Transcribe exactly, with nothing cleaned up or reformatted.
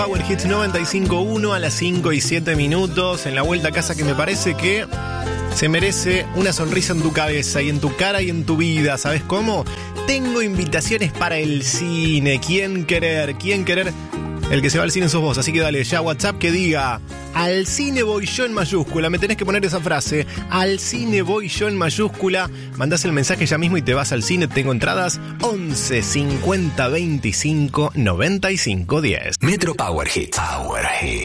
Power Hits noventa y cinco punto uno a las cinco y siete minutos en la vuelta a casa, que me parece que se merece una sonrisa en tu cabeza y en tu cara y en tu vida. ¿Sabes cómo? Tengo invitaciones para el cine. ¿Quién querer? ¿Quién querer? El que se va al cine sos vos, así que dale ya WhatsApp que diga: al cine voy yo en mayúscula. Me tenés que poner esa frase: al cine voy yo en mayúscula. Mandás el mensaje ya mismo y te vas al cine. Tengo entradas once cincuenta veinticinco noventa y cinco diez. Metro Power Hits. Power Hits.